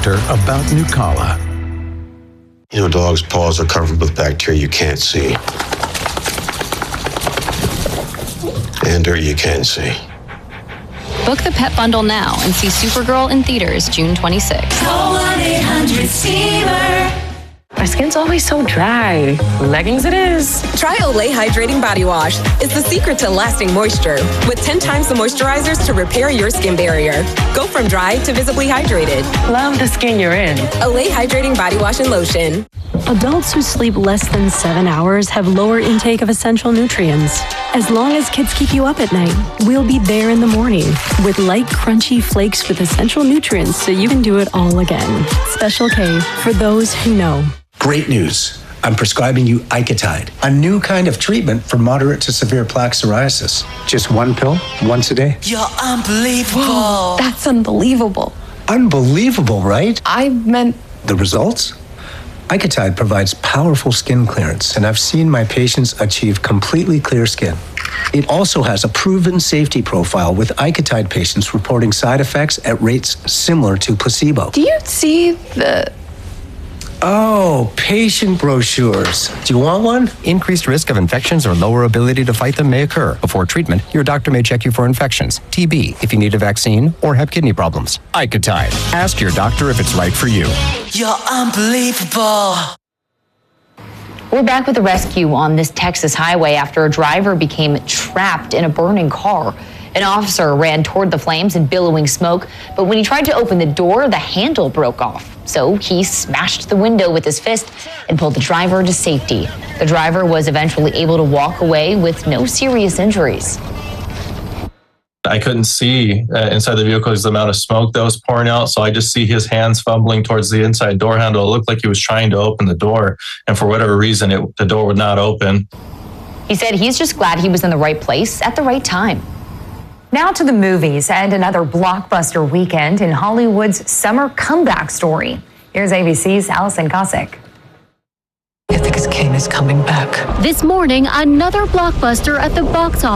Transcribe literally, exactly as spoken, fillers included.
doctor about Nucala. You know, dogs' paws are covered with bacteria you can't see. And dirt you can see. Book the pet bundle now and see Supergirl in theaters June twenty-sixth. Call one eight hundred steamer. My skin's always so dry. Leggings it is. Try Olay Hydrating Body Wash. It's the secret to lasting moisture. With ten times the moisturizers to repair your skin barrier. Go from dry to visibly hydrated. Love the skin you're in. Olay Hydrating Body Wash and Lotion. Adults who sleep less than seven hours have lower intake of essential nutrients. As long as kids keep you up at night, we'll be there in the morning with light, crunchy flakes with essential nutrients so you can do it all again. Special K for those who know. Great news. I'm prescribing you Icotide, a new kind of treatment for moderate to severe plaque psoriasis. Just one pill, once a day. You're unbelievable. Whoa, that's unbelievable. Unbelievable, right? I meant... The results? Icotide provides powerful skin clearance, and I've seen my patients achieve completely clear skin. It also has a proven safety profile, with Icotide patients reporting side effects at rates similar to placebo. Do you see the... Oh, patient brochures. Do you want one? Increased risk of infections or lower ability to fight them may occur. Before treatment, your doctor may check you for infections, T B, if you need a vaccine, or have kidney problems. Icotide. Ask your doctor if it's right for you. You're unbelievable. We're back with a rescue on this Texas highway after a driver became trapped in a burning car. An officer ran toward the flames and billowing smoke, but when he tried to open the door, the handle broke off. So he smashed the window with his fist and pulled the driver to safety. The driver was eventually able to walk away with no serious injuries. I couldn't see uh, inside the vehicle because the amount of smoke that was pouring out. So I just see his hands fumbling towards the inside door handle. It looked like he was trying to open the door. And for whatever reason, it, the door would not open. He said he's just glad he was in the right place at the right time. Now to the movies and another blockbuster weekend in Hollywood's summer comeback story. Here's A B C's Allison Cossack. I think his king is coming back. This morning, another blockbuster at the box office.